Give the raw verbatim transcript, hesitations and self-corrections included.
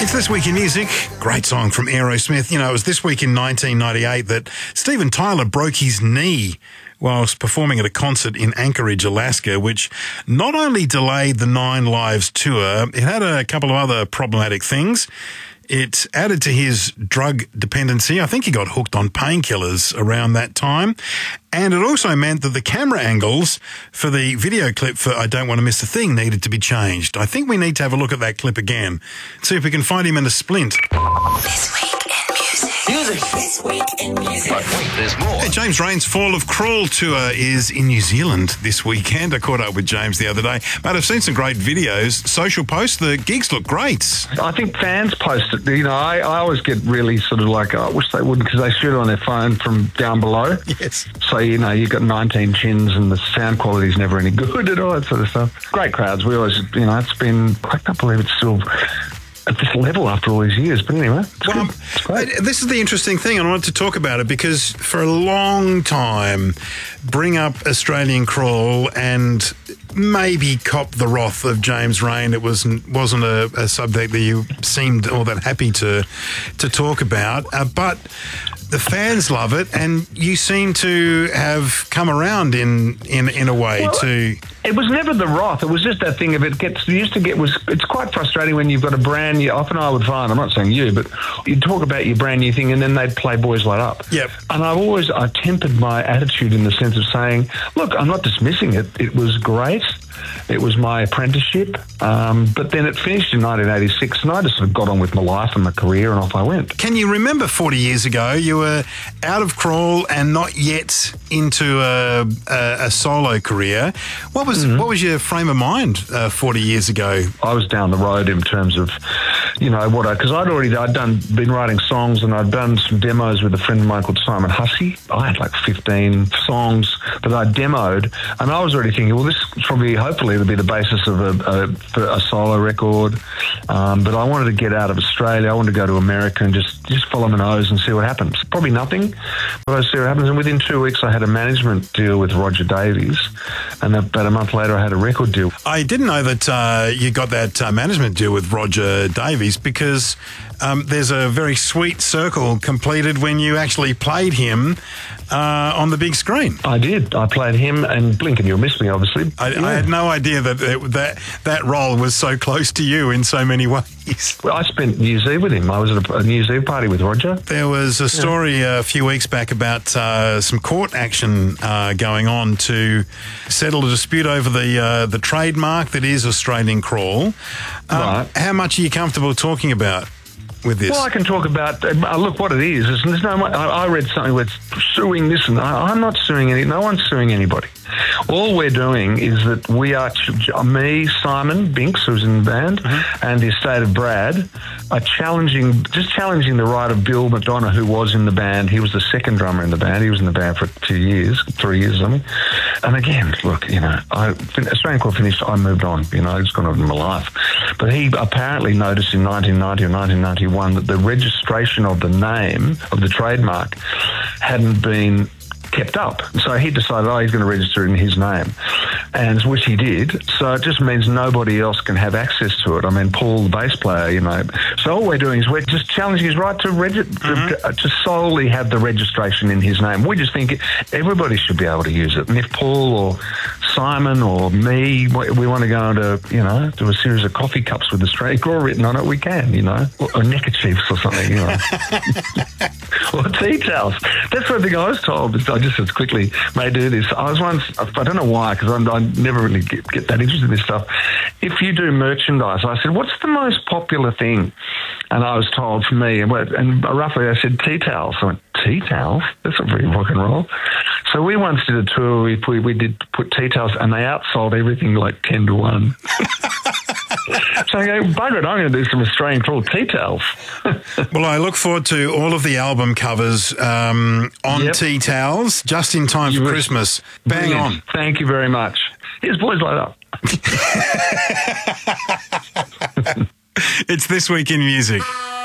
It's This Week in Music. Great song from Aerosmith. You know, it was this week in nineteen ninety-eight that Steven Tyler broke his knee whilst performing at a concert in Anchorage, Alaska, which not only delayed the Nine Lives tour, it had a couple of other problematic things. It added to his drug dependency. I think he got hooked on painkillers around that time. And it also meant that the camera angles for the video clip for I Don't Want to Miss a Thing needed to be changed. I think we need to have a look at that clip again. See if we can find him in a splint. This Week in Music. Music. This Week in Music. But wait, there's more. Hey, James Rain's Fall of Crawl tour is in New Zealand this weekend. I caught up with James the other day. But I've seen some great videos, social posts. The gigs look great. I think fans post it. You know, I, I always get really sort of like, oh, I wish they wouldn't, because they shoot it on their phone from down below. Yes. So, you know, you've got nineteen chins and the sound quality's never any good and all that sort of stuff. Great crowds. We always, you know, it's been, I can't believe it's still at this level after all these years. But anyway, it's well, good. It's great. This is the interesting thing. I wanted to talk about it because for a long time, bring up Australian Crawl and maybe cop the wrath of James Rain. It wasn't wasn't a, a subject that you seemed all that happy to to talk about, uh, but the fans love it, and you seem to have come around in in, in a way well, to. It was never the wrath. It was just that thing of it gets used to get was. It's quite frustrating when you've got a brand new. Often I would find, I'm not saying you, but you talk about your brand new thing, and then they'd play Boys Light Up. Yep. And I've always I tempered my attitude in the sense of saying, look, I'm not dismissing it. It was great. It was my apprenticeship, um, but then it finished in nineteen eighty-six, and I just sort of got on with my life and my career, and off I went. Can you remember forty years ago, you were out of Crawl and not yet into a, a, a solo career? What was mm-hmm. what was your frame of mind uh, forty years ago? I was down the road in terms of, you know, what I, because I'd already, I'd done, been writing songs, and I'd done some demos with a friend of mine called Simon Hussey. I had like fifteen songs that I demoed, and I was already thinking, well, this probably, hopefully, it'll be the basis of a, a, for a solo record. Um, but I wanted to get out of Australia. I wanted to go to America and just, just follow my nose and see what happens. Probably nothing, but I see what happens. And within two weeks, I had a management deal with Roger Davies, and about a month later, I had a record deal. I didn't know that uh, you got that uh, management deal with Roger Davies because um, there's a very sweet circle completed when you actually played him uh, on the big screen. I did. I played him and Blink and You'll Miss Me, obviously. I, yeah. I had no idea that it, that that role was so close to you in so many ways. Well, I spent New Year's Eve with him. I was at a, a New Year's Eve party with Roger. There was a story yeah. a few weeks back about uh, some court action uh, going on to settle a dispute over the uh, the trademark that is Australian Crawl. Um, right. How much are you comfortable talking about with this? Well, I can talk about, uh, look, what it is. is there's no, I, I read something where it's suing this, and I, I'm not suing any, no one's suing anybody. All we're doing is that we are, me, Simon Binks, who's in the band, mm-hmm. and the estate of Brad, are challenging, just challenging the right of Bill McDonough, who was in the band. He was the second drummer in the band. He was in the band for two years, three years or something. And again, look, you know, I, Australian Crawl finished, I moved on, you know, I just gone on with my life. But he apparently noticed in nineteen ninety or nineteen ninety-one that the registration of the name, of the trademark, hadn't been kept up. So he decided, oh, he's going to register it in his name, and which he did. So it just means nobody else can have access to it. I mean, Paul, the bass player, you know. So all we're doing is we're just challenging his right to, regi- mm-hmm. to, to solely have the registration in his name. We just think everybody should be able to use it. And if Paul or Simon or me, we want to go into, you know, do a series of coffee cups with Australian Crawl written on it, we can, you know, or, or neckerchiefs or something, you know. Or tea towels. That's one thing I was told. I just as quickly may do this. I was once, I don't know why, because I never really get, get that interested in this stuff. If you do merchandise, I said, what's the most popular thing? And I was told for me, and, and roughly I said tea towels. I went, tea towels? That's not very rock and roll. So we once did a tour, we, we, we did put tea towels, and they outsold everything like ten to one. So I go, bugger it, I'm going to do some Australian Crawl tea towels. Well, I look forward to all of the album covers um, on yep. tea towels, just in time for you Christmas. Bang brilliant. on. Thank you very much. Here's Boys Light Up. It's This Week in Music.